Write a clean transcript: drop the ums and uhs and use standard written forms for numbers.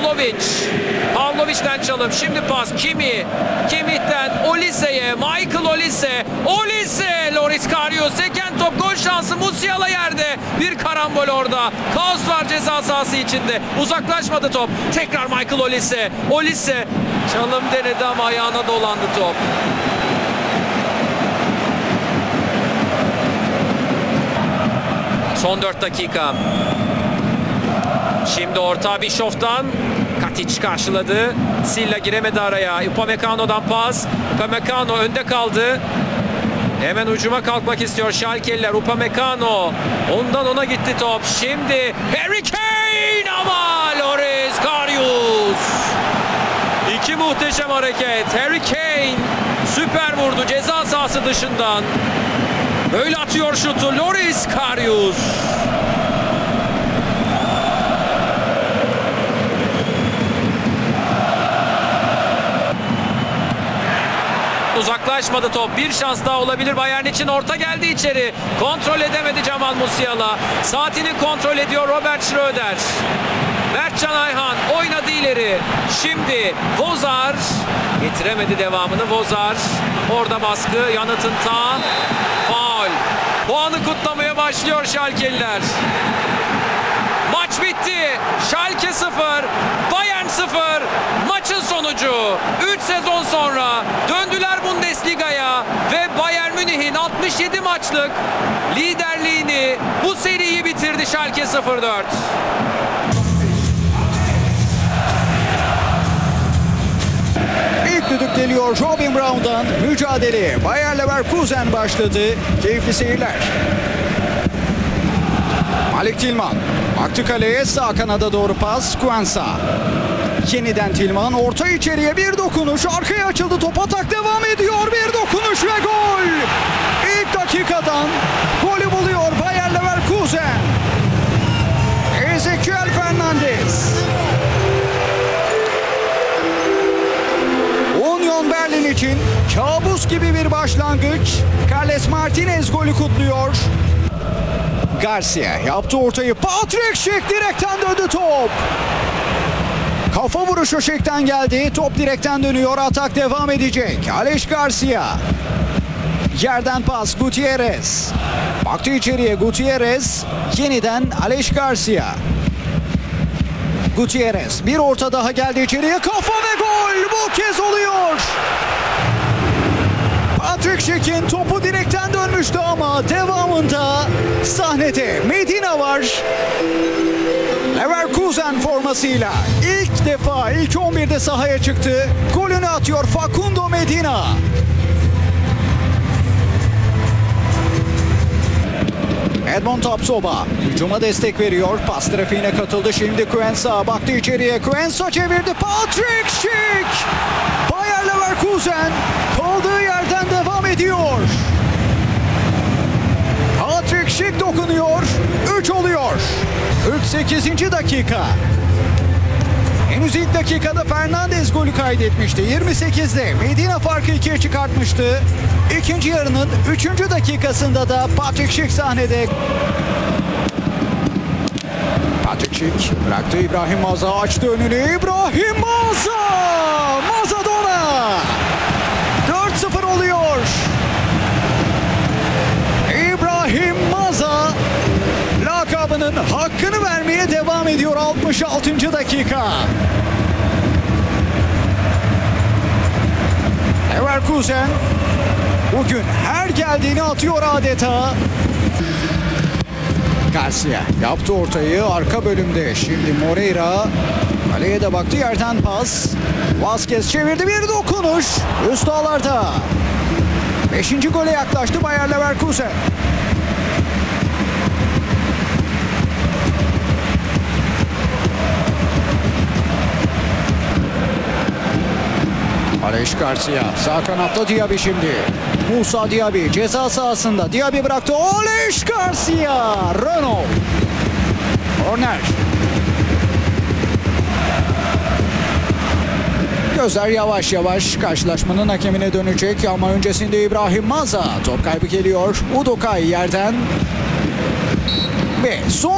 Pavlovic'den çalım. Şimdi pas Kimi. Kimi'den Olise'ye. Michael Olise. Loris Karius. Seken top, gol şansı. Musiala yerde. Bir karambol orada. Kaos var ceza sahası içinde. Uzaklaşmadı top. Tekrar Michael Olise. Çalım denedi ama ayağına dolandı top. Son 4 dakika. Şimdi orta Bischoff'tan. Katic karşıladı. Silla giremedi araya. Upamecano'dan pas. Upamecano önde kaldı. Hemen ucuma kalkmak istiyor Schalkeliler. Upamecano. Ondan ona gitti top. Şimdi Harry Kane ama Loris Karius. İki muhteşem hareket. Harry Kane süper vurdu ceza sahası dışından. Böyle atıyor şutu Loris Karius. Uzaklaşmadı top. Bir şans daha olabilir Bayern için. Orta geldi içeri. Kontrol edemedi Jamal Musiala. Saatini kontrol ediyor Robert Schröder. Mertcan Ayhan oynadı ileri. Şimdi Vozar getiremedi devamını. Vozar orada baskı. Yanıtın faul. Puanı kutlamaya başlıyor Schalkeliler. Maç bitti. Schalke 0, Bayern 0. Maçın sonucu. 3 sezon sonra döndüler Bundesliga'ya ve Bayern Münih'in 67 maçlık liderliğini, bu seriyi bitirdi Schalke 04. İlk düdük geliyor Robin Brown'dan. Mücadele Bayer Leverkusen başladı. Keyifli seyirler. Malik Tilman baktı kaleye, sağ kanada doğru pas. Quansah. Yeniden Tilman orta içeriye, bir dokunuş, arkaya açıldı top, atak devam ediyor, bir dokunuş ve gol. İlk dakikadan golü buluyor Bayer Leverkusen. Ezequiel Fernandez. Union Berlin için kabus gibi bir başlangıç. Carles Martinez golü kutluyor. Garcia yaptı ortayı. Patrick Schick direkten döndü top. Kafa vuruşu Schick'ten geldi. Top direkten dönüyor. Atak devam edecek. Alex Garcia. Yerden pas Gutierrez. Baktı içeriye Gutierrez. Yeniden Alex Garcia. Gutierrez. Bir orta daha geldi içeriye. Kafa ve gol. Bu kez oluyor. Patrick Schick'in topu direkten dönmüştü ama devamında sahnede Medina var. Leverkusen formasıyla ilk defa ilk 11'de sahaya çıktı. Golünü atıyor Facundo Medina. Edmond Tapsoba hücuma destek veriyor. Pas trafiğine katıldı. Şimdi Quansah baktı içeriye. Quansah çevirdi. Patrick Schick. Bayer Leverkusen kaldığı yerden devam ediyor. Patrick Schick dokunuyor. 3 oluyor. 48. dakika. Henüz ilk dakikada Fernandez golü kaydetmişti. 28'de Medina farkı 2'ye çıkartmıştı. İkinci yarının 3. dakikasında da Patrick Schick sahnede. Patrick Schick bıraktı, İbrahim Maza açtı önünü. İbrahim Maza! Maradona! 4-0 oluyor. İbrahim Maza lakabının hakkını vermeye devam ediyor 66. dakika. Leverkusen bugün her geldiğini atıyor adeta. Garcia yaptı ortayı arka bölümde. Şimdi Moreira kaleye de baktı, yerden pas. Vazquez çevirdi, bir dokunuş. Üst ağlarda. 5. gole yaklaştı Bayer Leverkusen. Alex Garcia sağ kanatta, Diaby şimdi. Musa Diaby ceza sahasında. Diaby bıraktı. Alex Garcia. Renault. Korner. Gözler yavaş yavaş karşılaşmanın hakemine dönecek ama öncesinde İbrahim Maza. Top kaybı geliyor. Udokay yerden. Ve son